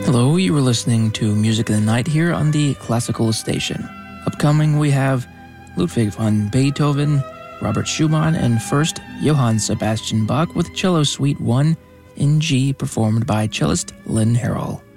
Hello, you were listening to Music in the Night here on the Classical Station. Upcoming, we have Ludwig van Beethoven, Robert Schumann, and first, Johann Sebastian Bach with Cello Suite 1 in G, performed by cellist Lynn Harrell.